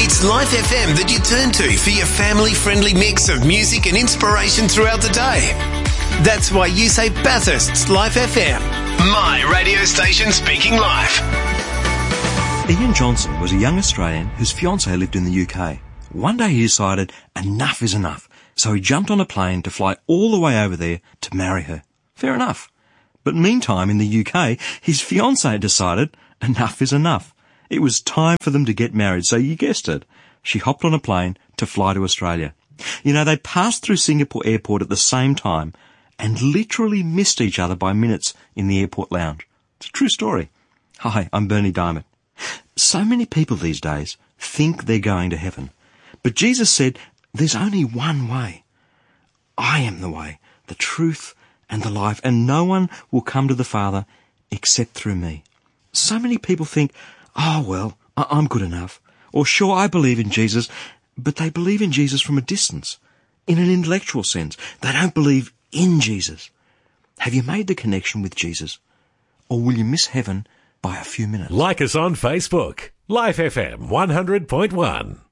It's Life FM that you turn to for your family-friendly mix of music and inspiration throughout the day. That's why you say Bathurst's Life FM. My radio station speaking life. Ian Johnson was a young Australian whose fiancée lived in the UK. One day he decided enough is enough, so he jumped on a plane to fly all the way over there to marry her. Fair enough. But meantime, in the UK, his fiancée decided enough is enough. It was time for them to get married, so you guessed it. She hopped on a plane to fly to Australia. You know, they passed through Singapore airport at the same time and literally missed each other by minutes in the airport lounge. It's a true story. Hi, I'm Bernie Diamond. So many people these days think they're going to heaven. But Jesus said, there's only one way. I am the way, the truth, and the life, and no one will come to the Father except through me. So many people think, oh, well, I'm good enough. Or sure, I believe in Jesus, but they believe in Jesus from a distance, in an intellectual sense. They don't believe in Jesus. Have you made the connection with Jesus? Or will you miss heaven by a few minutes? Like us on Facebook. Life FM 100.1.